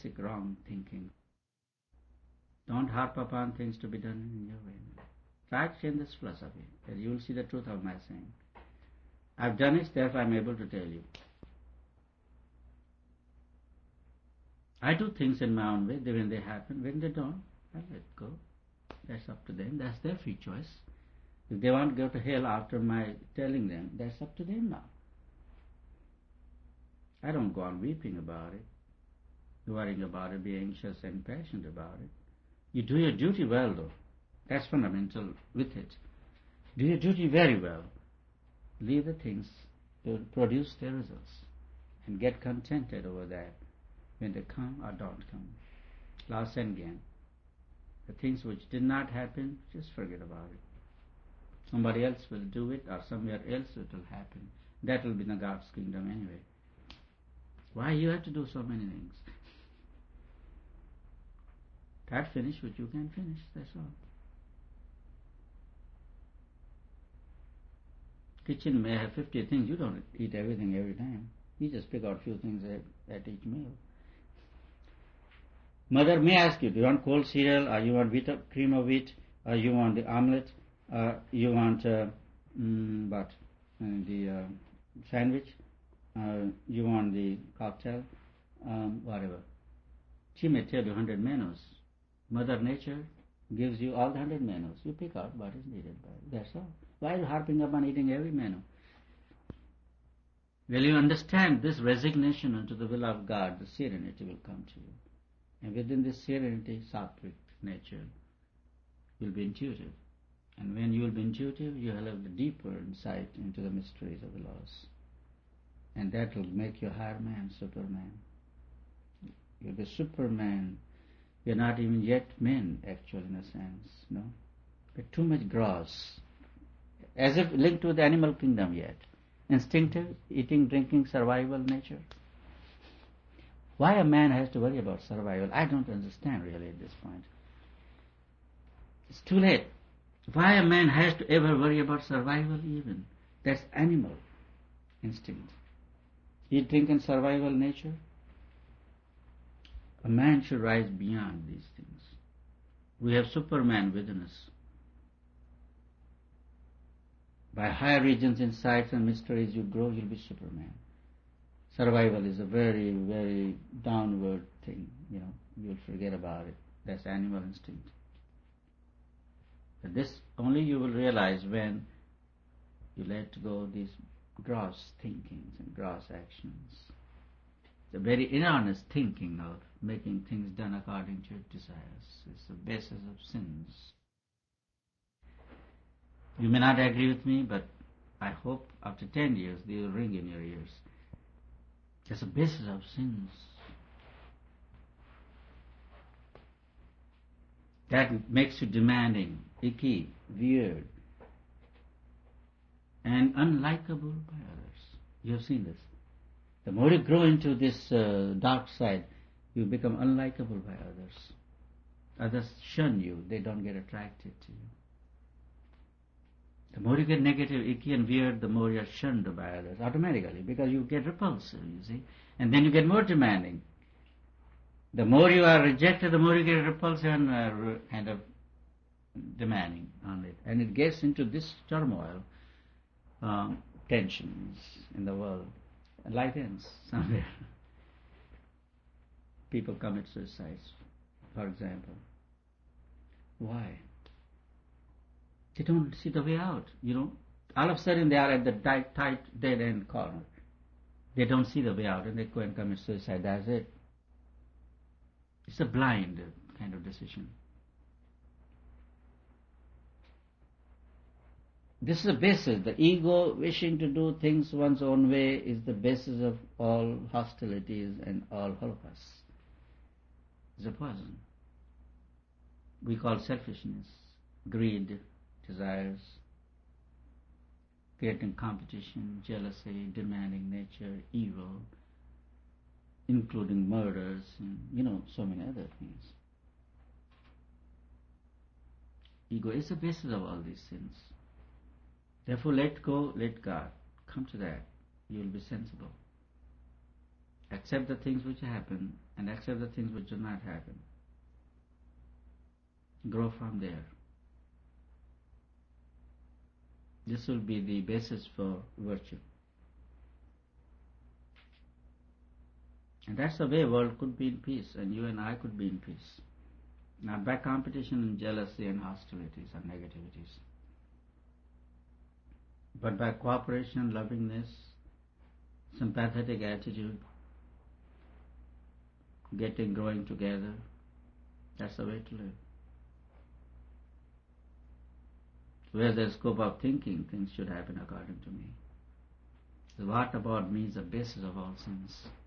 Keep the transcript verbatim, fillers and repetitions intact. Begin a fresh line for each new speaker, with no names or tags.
wrong thinking. Don't harp upon things to be done in your way. Try to change this philosophy, and you will see the truth of my saying. I've done it, therefore I'm able to tell you. I do things in my own way, when they happen. When they don't, I let go. That's up to them. That's their free choice. If they want to go to hell after my telling them, that's up to them now. I don't go on weeping about it, worrying about it, be anxious and passionate about it. You do your duty well, though. That's fundamental with it. Do your duty very well. Leave the things to produce their results and get contented over that when they come or don't come. Last and again, the things which did not happen, just forget about it. Somebody else will do it, or somewhere else it will happen. That will be in God's kingdom anyway. Why you have to do so many things? Try to finish what you can finish, that's all. Kitchen may have fifty things. You don't eat everything every time. You just pick out a few things at, at each meal. Mother may ask you, do you want cold cereal, or you want wheat, cream of wheat, or you want the omelette, or you want uh, mm, what, uh, the uh, sandwich, uh, you want the cocktail, um, whatever. She may tell you a hundred menus. Mother Nature gives you all the hundred menus. You pick out what is needed by it. That's all. Why are you harping upon eating every menu? Will you understand this resignation unto the will of God, the serenity will come to you. And within this serenity, sattvic nature will be intuitive. And when you will be intuitive, you will have the deeper insight into the mysteries of the laws. And that will make you a higher man, Superman. You'll be Superman. You're not even yet men, actually, in a sense, no? But too much gross. As if linked to the animal kingdom yet. Instinctive, eating, drinking, survival nature. Why a man has to worry about survival, I don't understand really at this point. It's too late. Why a man has to ever worry about survival even? That's animal instinct. Eat, drink and survival nature. A man should rise beyond these things. We have Superman within us. By higher regions, insights and mysteries you grow, you'll be Superman. Survival is a very, very downward thing, you know. You'll forget about it. That's animal instinct. But this only you will realize when you let go of these gross thinkings and gross actions. The very enormous thinking of making things done according to your desires is the basis of sins. You may not agree with me, but I hope after ten years they will ring in your ears. It's the basis of sins. That makes you demanding, icky, weird, and unlikable by others. You have seen this. The more you grow into this uh, dark side, you become unlikable by others. Others shun you. They don't get attracted to you. The more you get negative, icky and weird, the more you're shunned by others automatically, because you get repulsive, you see. And then you get more demanding. The more you are rejected, the more you get repulsive and uh, kind of demanding on it. And it gets into this turmoil, um, tensions in the world. And life ends somewhere. People commit suicides, for example. Why? They don't see the way out, you know. All of a sudden they are at the tight, tight dead-end corner. They don't see the way out and they go and commit suicide. That's it. It's a blind kind of decision. This is the basis. The ego wishing to do things one's own way is the basis of all hostilities and all holocaust. It's a poison. We call selfishness, greed, desires, creating competition, jealousy, demanding nature, evil, including murders, and, you know, so many other things. Ego is the basis of all these sins. Therefore, let go, let God. Come to that. You will be sensible. Accept the things which happen and accept the things which do not happen. Grow from there. This will be the basis for virtue. And that's the way world could be in peace, and you and I could be in peace. Not by competition and jealousy and hostilities and negativities, but by cooperation, lovingness, sympathetic attitude, getting, growing together. That's the way to live. Where there's scope of thinking, things should happen according to me. The what about me is the basis of all sins.